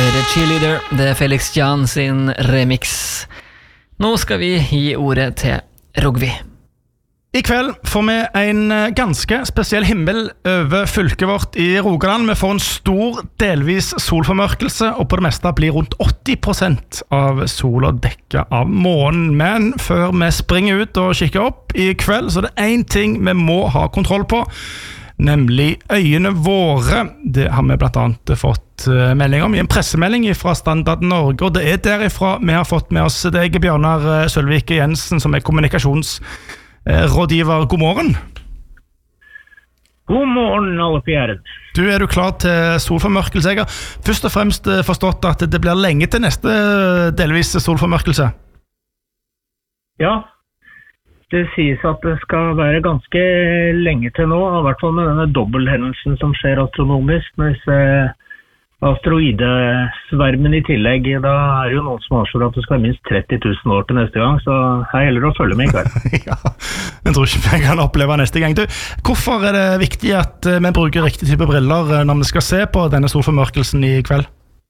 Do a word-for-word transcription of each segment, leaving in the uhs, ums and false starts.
høre Cheerleader, det er Felix Jan sin remix. Nå skal vi gi ordet til Rogvi. I kveld får vi en ganske spesiell himmel over fylket vårt i Rogaland. Vi får en stor, delvis solformørkelse, og på det meste blir rundt åtti prosent av sola dekket av månen. Men før vi springer ut og kikker opp i kveld, så er det en ting vi må ha kontroll på, nemlig øyene våre. Det har vi blant annet fått melding om i en pressemelding fra Standard Norge, og det er derifra vi har fått med oss deg, Bjørnar Sølvike Jensen, som er kommunikasjonsrådgiver. God morgen. God morgen, alle fjerde. Du, er du klar til solformørkelse? Jeg har først og fremst forstått at det blir lenge til neste delvis solformørkelse. Ja, det sies at det skal være ganske lenge til nå, i hvert fall med denne dobbelthendelsen som skjer astronomisk, med disse asteroidesvermen i tillegg. Da er det jo noen som avslår at det skal være minst tretti tusen år til neste gang, så her gjelder det å følge med i kveld. Ja, jeg tror ikke vi kan oppleve neste gang. Du, hvorfor er det viktig at vi bruker riktig type briller når vi skal se på denne solformørkelsen i kveld?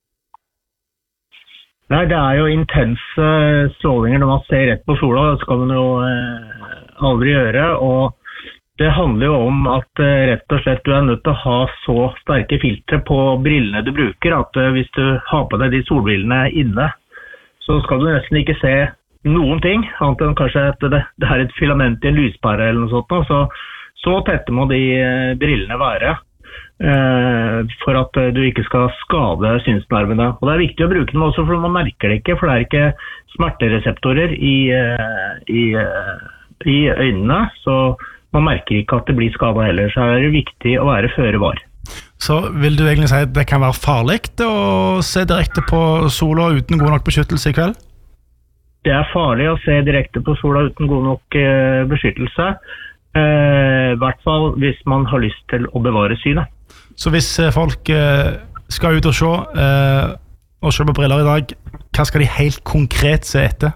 Nei, det er jo intense strålinger når man ser rett på sola, det skal man jo eh, aldri gjøre, og det handler jo om at eh, rett og slett du er nødt til å ha så sterke filtre på brillene du bruker, at eh, hvis du har på deg de solbrillene inne, så skal du nesten ikke se noen ting, annet enn kanskje at det, det er et filament i en lyspære eller noe sånt, så, så tette må de eh, brillene være. For at du ikke skal skade synsnervene. Og det er viktig å bruke dem også, for man merker det ikke, for det er ikke smertereseptorer i, i, i øynene, så man merker ikke at det blir skadet heller, så er det viktig å være føre var. Så vil du egentlig si at det kan være farlig å se direkte på sola uten god nok beskyttelse i kveld? Det er farlig å se direkte på sola uten god nok beskyttelse, i hvert fall hvis man har lyst til å bevare synet. Så hvis folk eh, skal ut og se, eh, og se på briller i dag, hva skal de helt konkret se etter?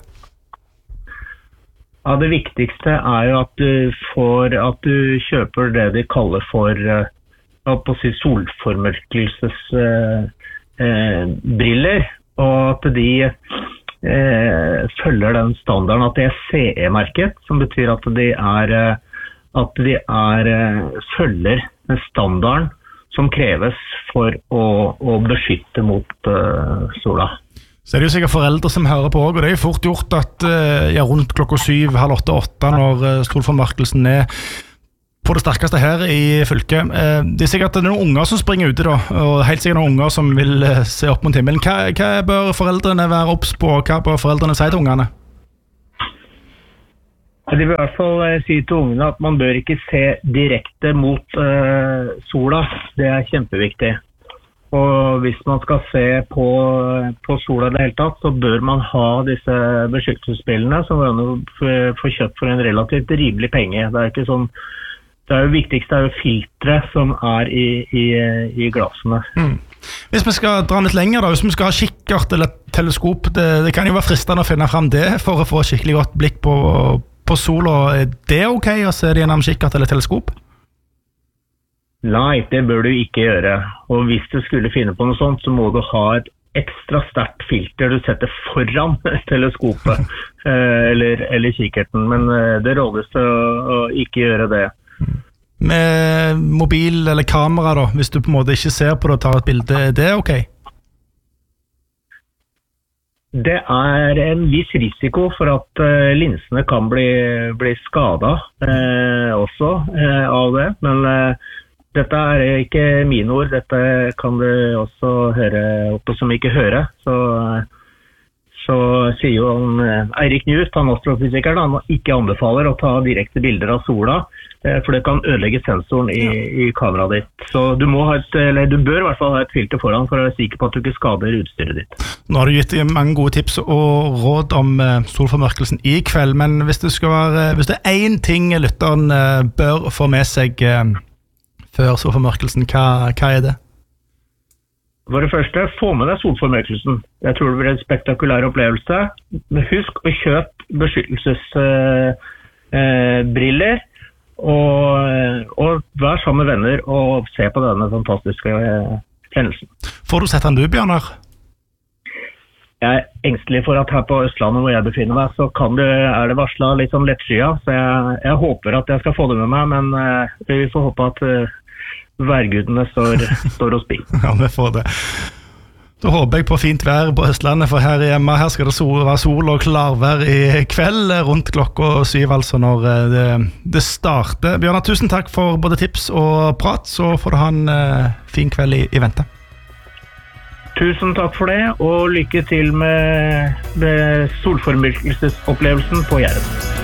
Ja, det viktigste er jo at du får, at du kjøper det de kaller for eh, på å si solformørkelsesbriller, eh, eh, og at de eh, følger den standarden at det er C E-merket, som betyr at de er, at de er følger den standarden som kreves for å, å beskytte mot uh, sola. Så er det jo sikkert foreldre som hører på også, og det er jo fort gjort at uh, ja, rundt klokka syv, halv åtte, åtte, når uh, solformørkelsen er på det sterkeste her i fylket. Uh, det er sikkert noen unger som springer ute da, og helt sikkert noen unger som vil uh, se opp mot himmelen. Hva, hva bør foreldrene være obs på, og hva bør foreldrene si til ungene? De vil i hvert fall si til ungene at man bør ikke se direkte mot uh, sola. Det er kjempeviktig. Og hvis man skal se på, på sola i det hele tatt, så bør man ha disse beskyttelsesbrillene som man får kjøpt for en relativt rimelig penge. Det er ikke sånn, det er jo viktigste er jo filtre som er i, i, i glassene. Mm. Hvis vi skal dra litt lenger da, hvis vi skal ha kikkert eller teleskop, det, det kan jo være fristende å finne frem det for å få skikkelig godt blikk på på sola. Er det ok å se det gjennom kikkert eller teleskop? Nei, det bør du ikke gjøre. Og hvis du skulle finne på noe sånt, så må du ha et ekstra sterkt filter du setter foran teleskopet eller, eller kikkerten. Men det rådes å, å ikke gjøre det. Med mobil eller kamera da, hvis du på en måte ikke ser på det og tar et bilde, er det ok? Det er en viss risiko for at uh, linsene kan bli, bli skadet uh, også uh, av det, men uh, dette er ikke mine ord, dette kan du også høre oppe som ikke hører, så, uh, så sier jo han, uh, Eirik Njut, han astrofysikeren, han ikke anbefaler å ta direkte bilder av sola, uh, for det kan ødelegge sensoren i, i kameraet ditt. Så du, må ha et, eller du bør i hvert fall ha et filter foran for å være sikker på at du ikke skader utstyret ditt. Nå har du gitt mange gode tips og råd om solformørkelsen i kveld, men hvis det, skal være, hvis det er en ting lytteren bør få med seg før solformørkelsen, hva, hva er det? For det første, få med deg solformørkelsen. Jeg tror det blir en spektakulær opplevelse. Husk å kjøpe beskyttelsesbriller, eh, og, og vær sammen med venner og se på denne fantastiske eh, hendelsen. Får du sett den du, Bjørnar? jeg er engstelig for at her på Østlandet hvor jeg befinner meg, så kan det, er det varslet litt sånn lettskyet, så jeg, jeg håper at jeg skal få det med meg, men uh, vi får håpe at uh, værgudene står, står og spiller. Ja, vi får det. Da håper jeg på fint vær på Østlandet, for her hjemme her skal det sol, være sol og klarvær i kveld rundt klokka syv, altså når det, det starter. Bjørnar, tusen takk for både tips og prat, så får du ha en uh, fin kveld i, i vente. Tusen takk for det, og lykke til med, med solformørkelsesopplevelsen på Jæren.